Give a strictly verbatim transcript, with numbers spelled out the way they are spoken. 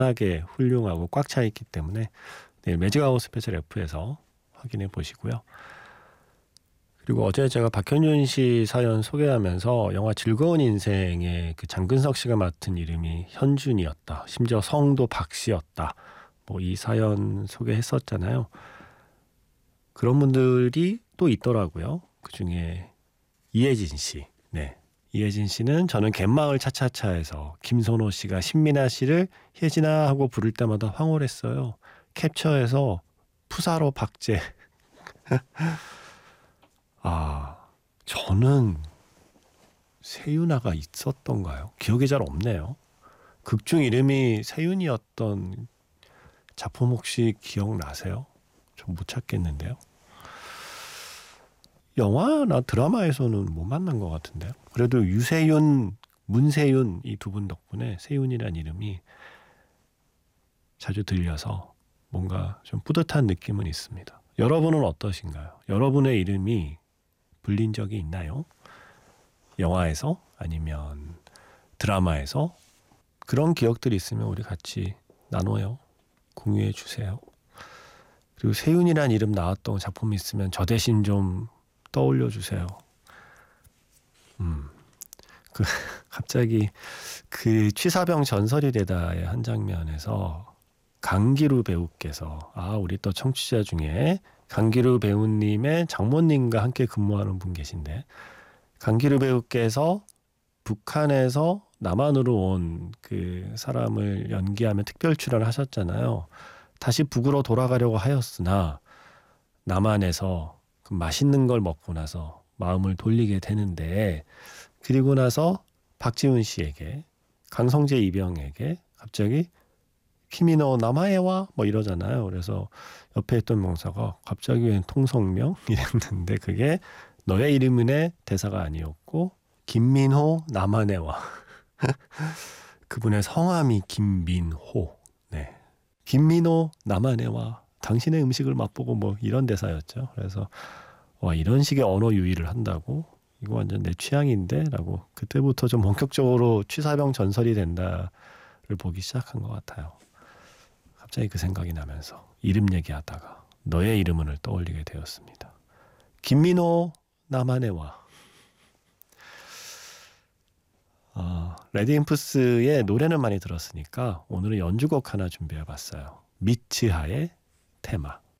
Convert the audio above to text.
워낙에 훌륭하고 꽉 차 있기 때문에 내일 매직아웃 스페셜 F에서 확인해 보시고요. 그리고 어제 제가 박현준 씨 사연 소개하면서 영화 즐거운 인생의 그 장근석 씨가 맡은 이름이 현준이었다. 심지어 성도 박 씨였다. 뭐 이 사연 소개했었잖아요. 그런 분들이 또 있더라고요. 그중에 이혜진 씨. 네. 이혜진 씨는 저는 갯마을 차차차에서 김선호 씨가 신민아 씨를 혜진아 하고 부를 때마다 황홀했어요. 캡처해서 푸사로 박제. 아, 저는 세윤아가 있었던가요? 기억이 잘 없네요. 극중 이름이 세윤이었던 작품 혹시 기억나세요? 좀 못 찾겠는데요. 영화나 드라마에서는 못 만난 것 같은데요. 그래도 유세윤, 문세윤 이 두 분 덕분에 세윤이란 이름이 자주 들려서 뭔가 좀 뿌듯한 느낌은 있습니다. 여러분은 어떠신가요? 여러분의 이름이 불린 적이 있나요? 영화에서 아니면 드라마에서 그런 기억들이 있으면 우리 같이 나눠요. 공유해 주세요. 그리고 세윤이란 이름 나왔던 작품이 있으면 저 대신 좀 떠올려 주세요. 음, 그 갑자기 그 취사병 전설이 되다의 한 장면에서 강기루 배우께서 아 우리 또 청취자 중에 강기루 배우님의 장모님과 함께 근무하는 분 계신데 강기루 배우께서 북한에서 남한으로 온 그 사람을 연기하며 특별 출연을 하셨잖아요. 다시 북으로 돌아가려고 하였으나 남한에서 그 맛있는 걸 먹고 나서 마음을 돌리게 되는데 그리고 나서 박지훈 씨에게 강성재 이병에게 갑자기 키미노 남아에와 뭐 이러잖아요. 그래서 옆에 있던 명사가 갑자기 웬 통성명 이랬는데 그게 너의 이름은의 대사가 아니었고 김민호 남아내와 그분의 성함이 김민호. 네. 김민호 남아내와 당신의 음식을 맛보고 뭐 이런 대사였죠. 그래서 와 이런 식의 언어 유희를 한다고? 이거 완전 내 취향인데? 라고 그때부터 좀 본격적으로 취사병 전설이 된다를 보기 시작한 것 같아요. 갑자기 그 생각이 나면서 이름 얘기하다가 너의 이름을 떠올리게 되었습니다. 김민호 남아내와 어, 레드임프스의 노래는 많이 들었으니까 오늘은 연주곡 하나 준비해봤어요. 미츠하의 테마.